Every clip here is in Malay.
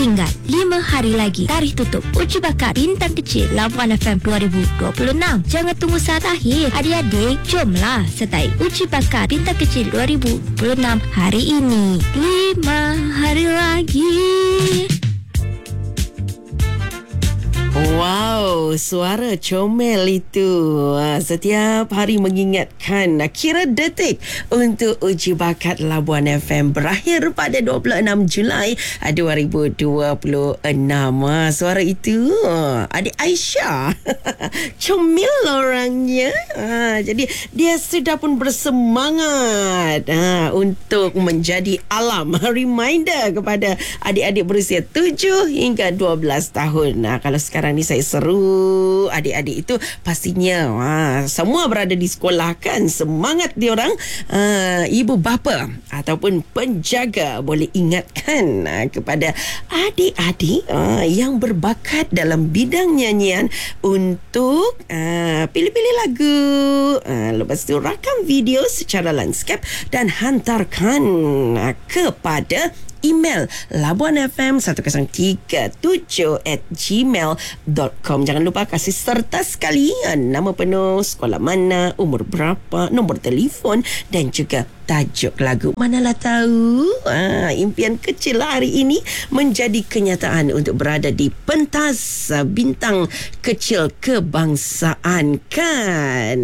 Tinggal 5 hari lagi tarikh tutup uji bakat Bintang Kecil Labuan FM 2026. Jangan tunggu saat akhir. Adik-adik, jomlah sertai uji bakat Bintang Kecil 2026 hari ini. 5 hari lagi. Wow, suara comel itu. Setiap hari mengingatkan kira detik untuk uji bakat Labuan FM berakhir pada 26 Julai 2026. Suara itu adik Aisyah. Comel orangnya. Jadi dia sudah pun bersemangat untuk menjadi alam reminder kepada adik-adik berusia 7 hingga 12 tahun. Kalau sekarang ni saya seru adik-adik itu pastinya semua berada di sekolah kan, semangat diorang. Ibu bapa ataupun penjaga boleh ingatkan kepada adik-adik yang berbakat dalam bidang nyanyian untuk pilih-pilih lagu, lepas tu rakam video secara landscape dan hantarkan kepada email labuanfm1037@gmail.com. Jangan lupa kasih serta sekali nama penuh, sekolah mana, umur berapa, nombor telefon dan juga tajuk lagu. Manalah tahu impian kecil hari ini menjadi kenyataan untuk berada di pentas Bintang Kecil Kebangsaan kan.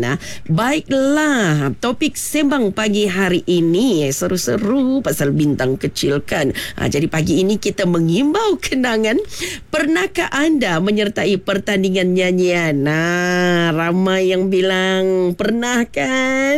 Baiklah, topik sembang pagi hari ini seru-seru pasal bintang kecil kan. Jadi pagi ini kita mengimbau kenangan. Pernahkah anda menyertai pertandingan nyanyian? Ramai yang bilang pernah kan.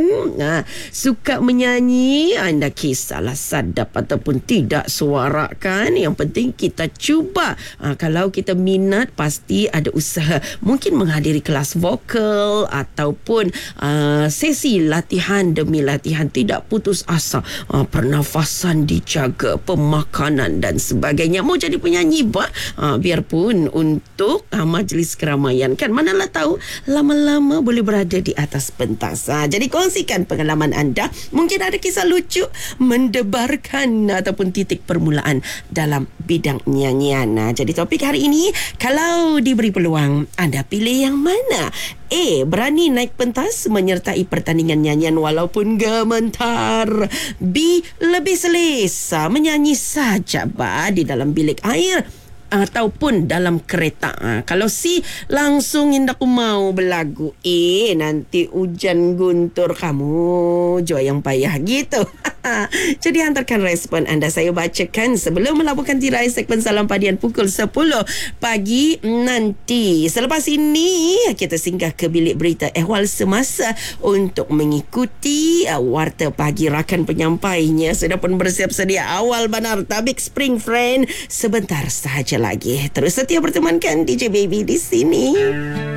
Suka menyanyi, anda kisahlah sadap ataupun tidak suara kan. Yang penting kita cuba. Kalau kita minat, pasti ada usaha. Mungkin menghadiri kelas vokal ataupun sesi latihan demi latihan. Tidak putus asa. Pernafasan dijaga, pemakanan dan sebagainya. Mau jadi penyanyi biarpun untuk majlis keramaian kan. Manalah tahu lama-lama boleh berada di atas pentas. Jadi kongsikan pengalaman anda. Mungkin ada kisah lucu mendebarkan ataupun titik permulaan dalam bidang nyanyian. Jadi topik hari ini, kalau diberi peluang, anda pilih yang mana? A. Berani naik pentas menyertai pertandingan nyanyian walaupun gemetar. B. Lebih selesa menyanyi saja di dalam bilik air ataupun dalam kereta. Kalau C, langsung indah aku mau berlagu. Nanti hujan guntur kamu jua yang payah gitu. Jadi hantarkan respon anda, saya bacakan sebelum melaburkan tirai segmen Salam Padian pukul 10 pagi nanti. Selepas ini kita singgah ke bilik berita ehwal semasa untuk mengikuti warta pagi. Rakan penyampainya sudah pun bersiap sedia awal benar. Tabik Spring Friend sebentar sahaja lagi. Terus setia bertemankan DJ Baby di sini.